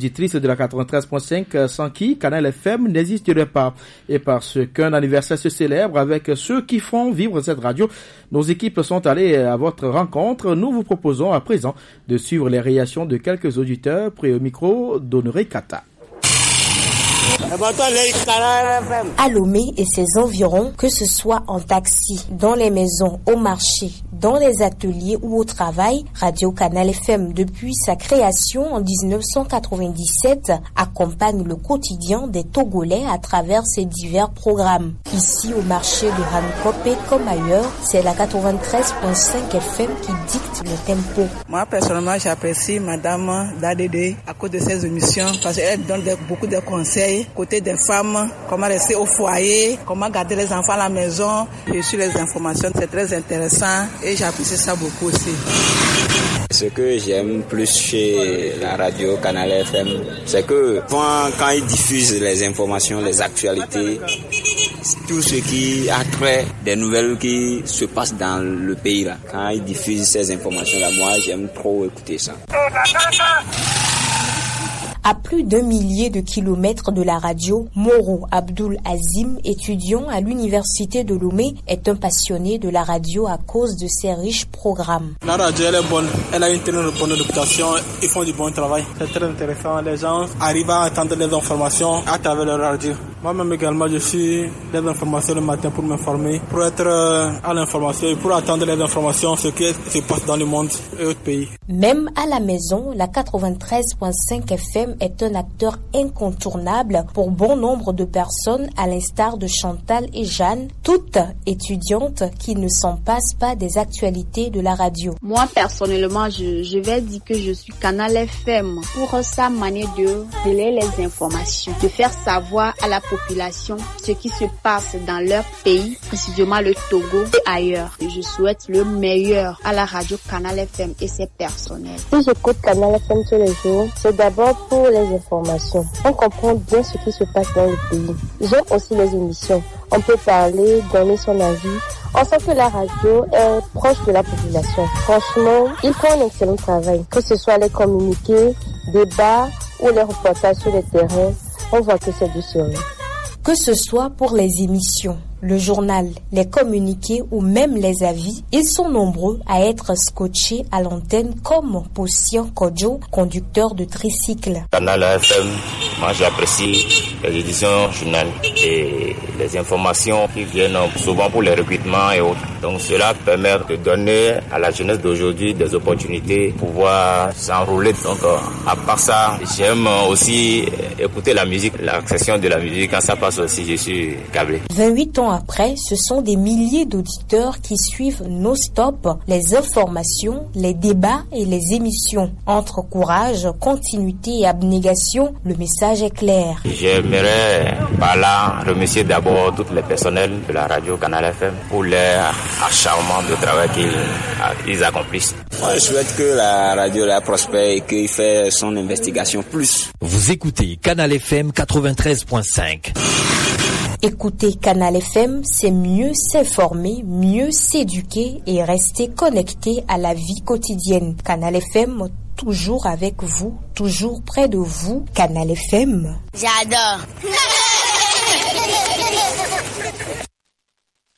auditrices de la 93.5 sans qui Canal FM n'existerait pas. Et parce qu'un anniversaire se célèbre avec ceux qui font vivre cette radio, nos équipes sont allées à votre rencontre. Nous vous proposons à présent de suivre les réactions de quelques auditeurs pris au micro d'Honoré Kata. À Lomé et ses environs, que ce soit en taxi, dans les maisons, au marché, dans les ateliers ou au travail, Radio Canal FM, depuis sa création en 1997, accompagne le quotidien des Togolais à travers ses divers programmes. Ici, au marché de Hankope, comme ailleurs, c'est la 93.5 FM qui dicte le tempo. Moi, personnellement, j'apprécie Madame Dadede à cause de ses émissions parce qu'elle donne beaucoup de conseils côté des femmes, comment rester au foyer, comment garder les enfants à la maison. Et sur les informations, c'est très intéressant et j'apprécie ça beaucoup aussi. Ce que j'aime plus chez la radio Canal FM, c'est que quand ils diffusent les informations, les actualités, tout ce qui a trait des nouvelles qui se passent dans le pays là, quand ils diffusent ces informations-là, moi j'aime trop écouter ça. À plus d'1 millier de kilomètres de la radio, Moro Abdul Azim, étudiant à l'université de Lomé, est un passionné de la radio à cause de ses riches programmes. La radio, elle est bonne. Elle a une très bonne réputation. Ils font du bon travail. C'est très intéressant. Les gens arrivent à entendre les informations à travers la radio. Moi-même également, je suis les informations le matin pour m'informer, pour être à l'information et pour attendre les informations, ce qui se passe dans le monde et autres pays. Même à la maison, la 93.5 FM est un acteur incontournable pour bon nombre de personnes, à l'instar de Chantal et Jeanne, toutes étudiantes qui ne s'en passent pas des actualités de la radio. Moi, personnellement, je vais dire que je suis Canal FM pour sa manière de relayer les informations, de faire savoir à la population ce qui se passe dans leur pays, précisément le Togo et ailleurs. Et je souhaite le meilleur à la radio Canal FM et ses personnels. Si j'écoute Canal FM tous les jours, c'est d'abord pour les informations. On comprend bien ce qui se passe dans le pays. J'aime aussi les émissions. On peut parler, donner son avis. On sent que la radio est proche de la population. Franchement, ils font un excellent travail. Que ce soit les communiqués, débats ou les reportages sur le terrain, on voit que c'est du sérieux. Que ce soit pour les émissions, le journal, les communiqués ou même les avis, ils sont nombreux à être scotchés à l'antenne comme Possian Kodjo, conducteur de tricycle. Canal FM, moi j'apprécie les éditions journal et les informations qui viennent souvent pour les recrutements et autres. Donc cela permet de donner à la jeunesse d'aujourd'hui des opportunités pour pouvoir s'enrôler. Donc à part ça, j'aime aussi écouter la musique, la session de la musique quand ça passe aussi, je suis câblé. 28 ans après, ce sont des milliers d'auditeurs qui suivent non-stop les informations, les débats et les émissions. Entre courage, continuité et abnégation, le message est clair. J'aimerais par là remercier d'abord tous les personnels de la radio Canal FM pour leur acharnement de travail qu'ils accomplissent. Moi, je souhaite que la radio la prospère et qu'il fait son investigation plus. Vous écoutez Canal FM 93.5. Écouter Canal FM, c'est mieux s'informer, mieux s'éduquer et rester connecté à la vie quotidienne. Canal FM, toujours avec vous, toujours près de vous. Canal FM. J'adore.